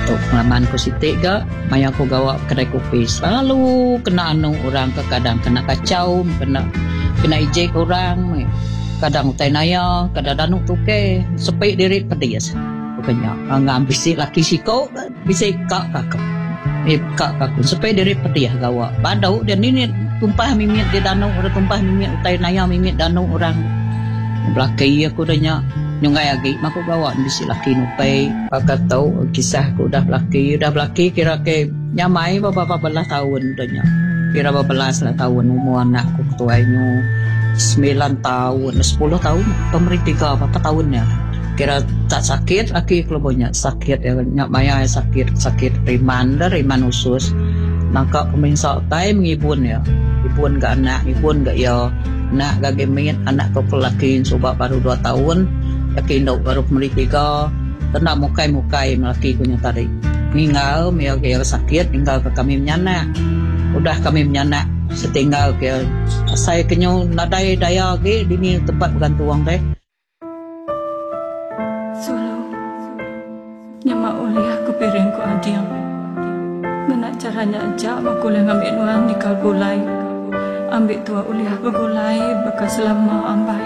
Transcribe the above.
Untuk pengalaman ko si Tiga, may ako gawa kedai kopi. Selalu kena orang ke kadang kena kacau, kena ijek orang. Kadang utai naya, kadang danuk tuke. Sepik diri pedias. Pokoknya, ngambil si laki si kau, bisa kak kakak. Kak kakak. Sepik diri pedias gawa. Badau, dan ini tumpah mimit di danuk, orang tumpah mimit utai naya, mimit danuk orang. Belakang aku danya. Nyungai lagi, aku gawa bisi laki nupai. Pakat tahu kisah aku udah belaki kira ke nyamai beberapa belas tahun udahnya. Kira beberapa tahun umur anakku ketuanya 9 tahun, 10 tahun, pemerintah berapa tahunnya. Kira tak sakit laki kelompoknya sakit ya, nyamai sakit riman usus. Maka pemirsa tay mengibun ya, ibun gak anak, ibun gak ya. Nak gagemin anak kau lelaki sebab baru 2 tahun. Laki induk baru mereka tenang mukai melaki punya tadi tinggal dia sakit tinggal ke kami menyanak udah kami menyanak setinggal ke saya kenyo nadai daya ke dini tempat bergantung teh solo nyama oleh aku piring ko adiang mana caranya aja aku boleh ngambil nuan nikal gulai ambil tua oleh aku gulai bakal selama ambai